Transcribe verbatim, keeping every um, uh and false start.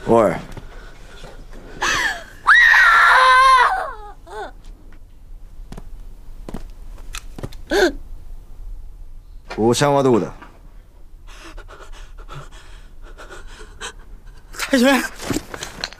喂，武山はどこだ？ 太君。